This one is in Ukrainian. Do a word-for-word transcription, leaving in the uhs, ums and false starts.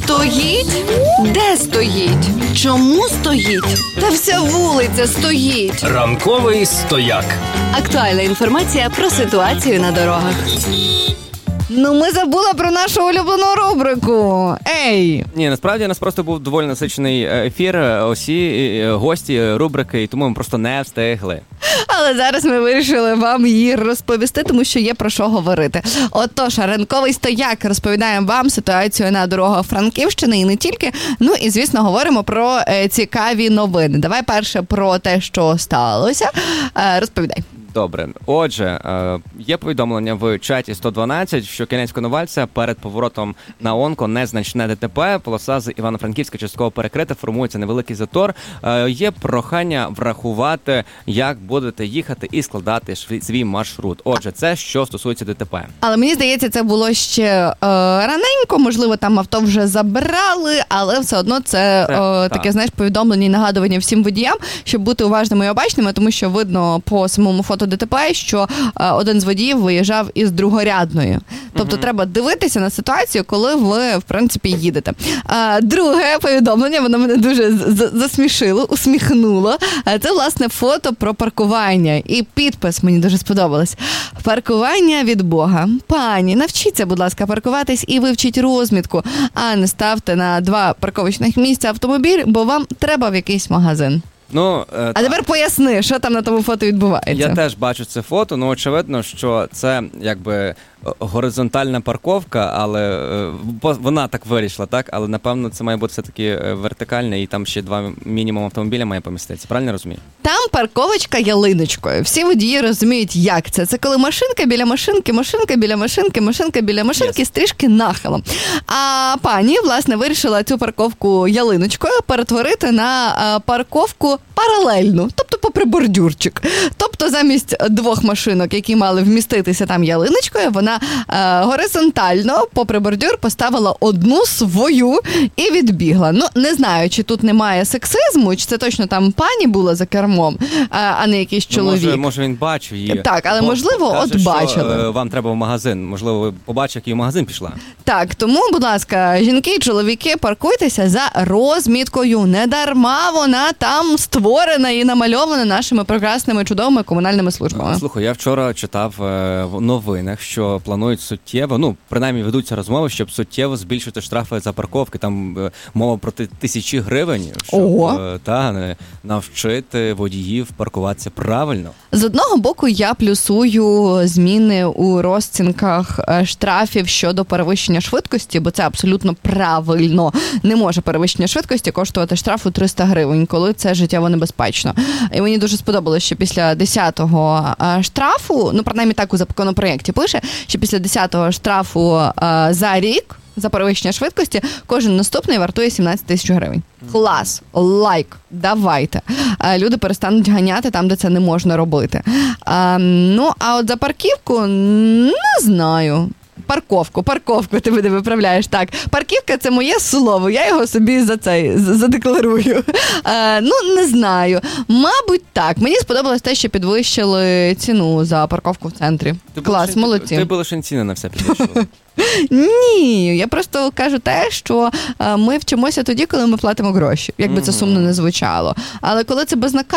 Стоїть? Де стоїть? Чому стоїть? Та вся вулиця стоїть. Ранковий стояк. Актуальна інформація про ситуацію на дорогах. Ну, ми забули про нашу улюблену рубрику. Ей! Ні, насправді у нас просто був доволі насичений ефір, усі гості рубрики, і тому ми просто не встигли. Але зараз ми вирішили вам її розповісти, тому що є про що говорити. Отож, ранковий стояк розповідаємо вам ситуацію на дорогах Франківщини і не тільки. Ну і, звісно, говоримо про е, цікаві новини. Давай перше про те, що сталося. Е, розповідай. Добре. Отже, є повідомлення в чаті сто дванадцять, що Кінець-Коновальця перед поворотом на Онко незначне ДТП, полоса з Івано-Франківська частково перекрита, формується невеликий затор. Є прохання врахувати, як будете їхати і складати свій маршрут. Отже, це що стосується ДТП. Але мені здається, це було ще е, раненько, можливо, там авто вже забрали, але все одно це, це е, таке, знаєш, повідомлення і нагадування всім водіям, щоб бути уважними і обачними, тому що видно по самому фото ДТП, що е, один з водіїв виїжджав із другорядної. Тобто mm-hmm. треба дивитися на ситуацію, коли ви, в принципі, їдете. Е, друге повідомлення, воно мене дуже з- засмішило, усміхнуло. Е, це, власне, фото про паркування. І підпис мені дуже сподобалось. Паркування від Бога. Пані, навчіться, будь ласка, паркуватись і вивчіть розмітку, а не ставте на два парковочних місця автомобіль, бо вам треба в якийсь магазин. Ну, е, а тепер поясни, що там на тому фото відбувається. Я теж бачу це фото, ну очевидно, що це якби горизонтальна парковка, але е, вона так вирішила, так? Але напевно це має бути все-таки вертикальне, і там ще два мінімум автомобіля має поміститися. Правильно розумію? Там парковочка ялиночкою. Всі водії розуміють, як це. Це коли машинка біля машинки, машинка біля машинки, машинка біля машинки yes. з трішки нахилом. А пані, власне, вирішила цю парковку ялиночкою перетворити на парковку паралельну, тобто попри бордюрчик. Тобто замість двох машинок, які мали вміститися там ялиночкою, вона е, горизонтально попри бордюр поставила одну свою і відбігла. Ну, не знаю, чи тут немає сексизму, чи це точно там пані була за кермом, а, а не якийсь чоловік. Ну, може, може він бачив її. Так, але Бо, можливо, каже, от бачили. Що, вам треба в магазин. Можливо, ви побачили, як її в магазин пішла. Так, тому, будь ласка, жінки і чоловіки, паркуйтеся за розміткою. Не дарма вона там створена і намальована нашими прекрасними, чудовими комунальними службами. Слухай, я вчора читав е, в новинах, що планують суттєво, ну, принаймні ведуться розмови, щоб суттєво збільшити штрафи за парковки. Там е, мова про тисячі гривень, щоб е, та, навчити водіїв паркуватися правильно. З одного боку, я плюсую зміни у розцінках штрафів щодо перевищення швидкості, бо це абсолютно правильно. Не може перевищення швидкості коштувати штрафу триста гривень, коли це життєво небезпечно. І мені дуже сподобалося, що після десятого штрафу, ну, принаймні так у законопроєкті пише, що після десятого штрафу за рік за перевищення швидкості кожен наступний вартує сімнадцять тисяч гривень. Клас, лайк, давайте. Люди перестануть ганяти там, де це не можна робити. А, ну, а от за парківку не знаю. Парковку, парковку ти мене виправляєш, так. Парківка – це моє слово, я його собі за цей, задекларую. Е, ну, не знаю. Мабуть, так. Мені сподобалось те, що підвищили ціну за парковку в центрі. Ти Клас, лише, молодці. Ти, ти була лише ціни на все підвищила. Ні, я просто кажу те, що ми вчимося тоді, коли ми платимо гроші, як би це сумно не звучало. Але коли це безнаказано,